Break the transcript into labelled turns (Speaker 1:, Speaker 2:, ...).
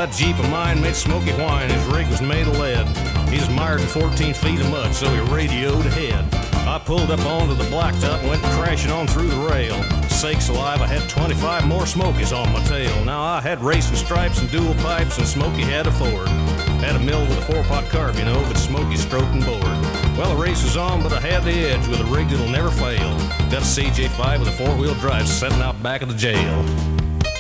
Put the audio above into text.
Speaker 1: that Jeep of mine made Smokey whine. His rig was made of lead. He's mired in 14 feet of mud, so he radioed ahead. I pulled up onto the blacktop and went crashing on through the rail. Sakes alive, I had 25 more Smokies on my tail. Now I had racing stripes and dual pipes, and Smokey had a Ford. Had a mill with a 4-pot carb, you know, but Smokey stroked and bored. Well, the race was on, but I had the edge with a rig that'll never fail. Got a CJ5 with a 4-wheel drive setting out back of the jail.